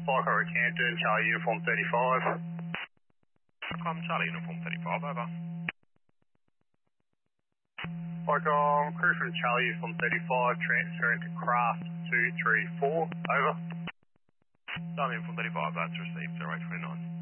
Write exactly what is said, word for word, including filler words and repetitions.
Flyco at Canton, Charlie Uniform thirty-five. I'm Charlie Uniform thirty-five, over. Flyco, crew from Charlie Uniform thirty-five, transferring to Craft two three four, over. Charlie Uniform thirty-five, that's received, zero eight two nine.